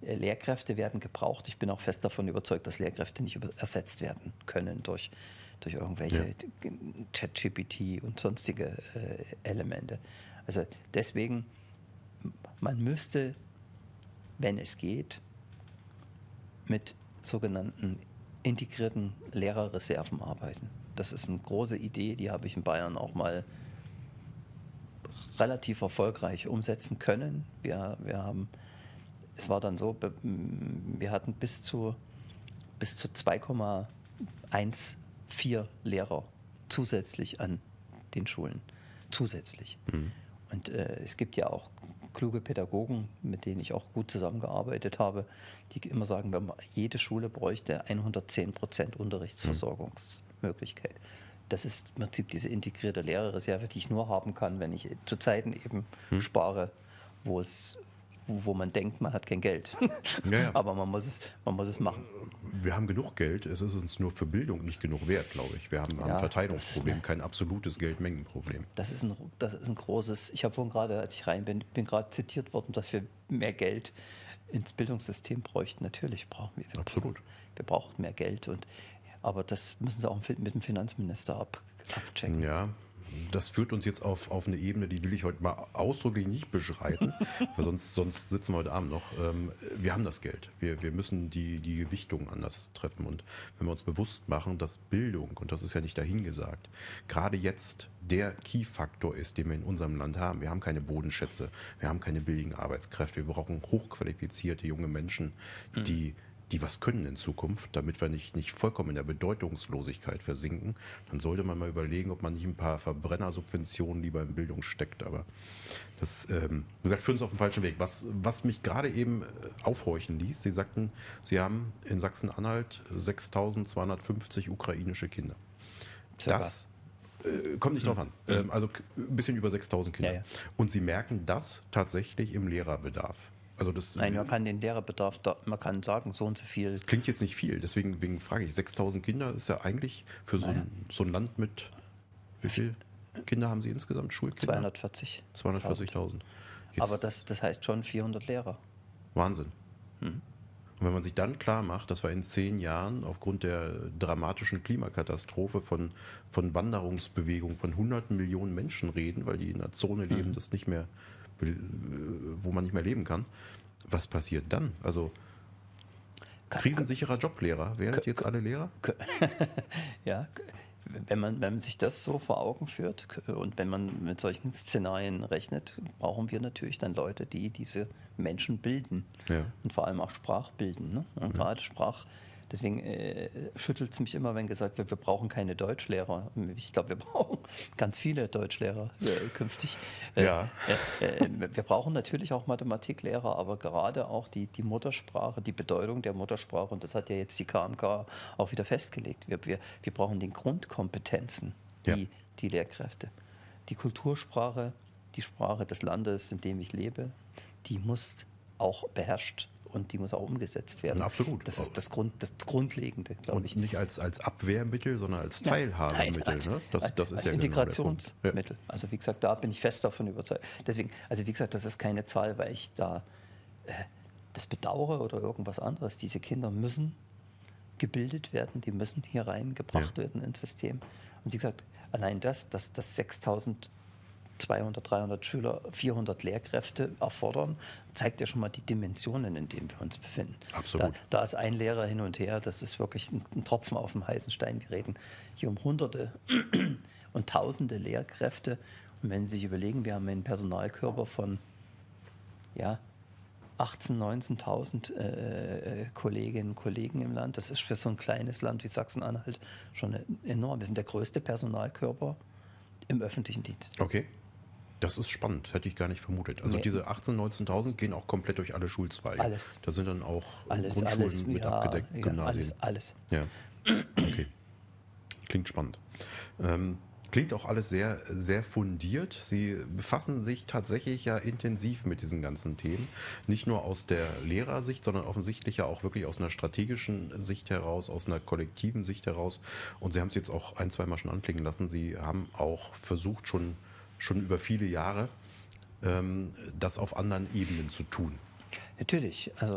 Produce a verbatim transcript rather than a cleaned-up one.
Lehrkräfte werden gebraucht. Ich bin auch fest davon überzeugt, dass Lehrkräfte nicht ersetzt werden können durch, durch irgendwelche ja. ChatGPT und sonstige äh, Elemente. Also deswegen, man müsste, wenn es geht, mit sogenannten integrierten Lehrerreserven arbeiten. Das ist eine große Idee, die habe ich in Bayern auch mal relativ erfolgreich umsetzen können. Wir, wir haben, es war dann so, wir hatten bis zu, bis zu zwei Komma vierzehn Lehrer zusätzlich an den Schulen. Zusätzlich. Mhm. Und äh, es gibt ja auch kluge Pädagogen, mit denen ich auch gut zusammengearbeitet habe, die immer sagen, wenn man, jede Schule bräuchte hundertzehn Prozent Unterrichtsversorgungsmöglichkeit. Das ist im Prinzip diese integrierte Lehrerreserve, die ich nur haben kann, wenn ich zu Zeiten eben hm. spare, wo es, wo man denkt, man hat kein Geld. Ja, ja. Aber man muss es, man muss es machen. Wir haben genug Geld, es ist uns nur für Bildung nicht genug wert, glaube ich. Wir haben ja, ein Verteilungsproblem, eine, kein absolutes Geldmengenproblem. Das ist ein, das ist ein großes, ich habe vorhin gerade, als ich rein bin, bin gerade zitiert worden, dass wir mehr Geld ins Bildungssystem bräuchten. Natürlich brauchen wir. wir Absolut. Brauchen, wir brauchen mehr Geld. Und aber das müssen Sie auch mit dem Finanzminister ab, abchecken. Ja, das führt uns jetzt auf, auf eine Ebene, die will ich heute mal ausdrücklich nicht beschreiten, weil sonst, sonst sitzen wir heute Abend noch. Ähm, wir haben das Geld. Wir, wir müssen die, die Gewichtung anders treffen. Und wenn wir uns bewusst machen, dass Bildung, und das ist ja nicht dahingesagt, gerade jetzt der Key-Faktor ist, den wir in unserem Land haben. Wir haben keine Bodenschätze, wir haben keine billigen Arbeitskräfte, wir brauchen hochqualifizierte junge Menschen, die die was können in Zukunft, damit wir nicht, nicht vollkommen in der Bedeutungslosigkeit versinken, dann sollte man mal überlegen, ob man nicht ein paar Verbrennersubventionen lieber in Bildung steckt. Aber das, ähm, wie gesagt, führt uns auf den falschen Weg. Was, was mich gerade eben aufhorchen ließ, Sie sagten, Sie haben in Sachsen-Anhalt sechstausendzweihundertfünfzig ukrainische Kinder. Circa. Das äh, kommt nicht drauf an. Mhm. Ähm, also ein bisschen über sechstausend Kinder. Ja, ja. Und Sie merken das tatsächlich im Lehrerbedarf. Also das, Nein, man kann den Lehrerbedarf, da, man kann sagen, so und so viel. Das klingt jetzt nicht viel, deswegen, deswegen frage ich, sechstausend Kinder ist ja eigentlich für so, naja. ein, so ein Land mit, wie viele Kinder haben Sie insgesamt, Schulkinder? zweihundertvierzig. zweihundertvierzigtausend. Aber das, das heißt schon vierhundert Lehrer. Wahnsinn. Hm. Und wenn man sich dann klar macht, dass wir in zehn Jahren aufgrund der dramatischen Klimakatastrophe von, von Wanderungsbewegungen von hunderten Millionen Menschen reden, weil die in einer Zone leben, hm. das nicht mehr, wo man nicht mehr leben kann, was passiert dann? Also krisensicherer Joblehrer, werdet jetzt alle Lehrer? Ja, wenn man, wenn man sich das so vor Augen führt und wenn man mit solchen Szenarien rechnet, brauchen wir natürlich dann Leute, die diese Menschen bilden ja. und vor allem auch Sprach bilden. Ne? Und ja. gerade Sprach, deswegen äh, schüttelt es mich immer, wenn gesagt wird, wir brauchen keine Deutschlehrer. Ich glaube, wir brauchen ganz viele Deutschlehrer äh, künftig. Äh, ja. äh, äh, wir brauchen natürlich auch Mathematiklehrer, aber gerade auch die, die Muttersprache, die Bedeutung der Muttersprache, und das hat ja jetzt die K M K auch wieder festgelegt. Wir, wir, wir brauchen die Grundkompetenzen, die, ja. die Lehrkräfte. Die Kultursprache, die Sprache des Landes, in dem ich lebe, die muss auch beherrscht und die muss auch umgesetzt werden. Absolut. Das ist das, Grund, das Grundlegende, glaube ich. Und nicht als, als Abwehrmittel, sondern als Teilhabemittel. Nein, als, ne? das, das ist als ja Integrationsmittel. Genau ja. Also wie gesagt, da bin ich fest davon überzeugt. Deswegen, also wie gesagt, das ist keine Zahl, weil ich da äh, das bedauere oder irgendwas anderes. Diese Kinder müssen gebildet werden, die müssen hier reingebracht ja. werden ins System. Und wie gesagt, allein das, dass das sechstausendzweihundert, dreihundert Schüler, vierhundert Lehrkräfte erfordern, zeigt ja schon mal die Dimensionen, in denen wir uns befinden. Absolut. Da, da ist ein Lehrer hin und her, das ist wirklich ein, ein Tropfen auf dem heißen Stein. Wir reden hier um Hunderte und Tausende Lehrkräfte. Und wenn Sie sich überlegen, wir haben einen Personalkörper von ja, achtzehntausend, neunzehntausend äh, Kolleginnen und Kollegen im Land. Das ist für so ein kleines Land wie Sachsen-Anhalt schon enorm. Wir sind der größte Personalkörper im öffentlichen Dienst. Okay. Das ist spannend, hätte ich gar nicht vermutet. Also nee. diese achtzehntausend, neunzehntausend gehen auch komplett durch alle Schulzweige. Alles. Da sind dann auch alles, Grundschulen alles, mit ja, abgedeckt, ja, Gymnasien. Alles, alles. Ja, okay. Klingt spannend. Ähm, klingt auch alles sehr, sehr fundiert. Sie befassen sich tatsächlich ja intensiv mit diesen ganzen Themen. Nicht nur aus der Lehrersicht, sondern offensichtlich ja auch wirklich aus einer strategischen Sicht heraus, aus einer kollektiven Sicht heraus. Und Sie haben es jetzt auch ein, zwei Mal schon anklingen lassen. Sie haben auch versucht, schon schon über viele Jahre, ähm, das auf anderen Ebenen zu tun. Natürlich. Also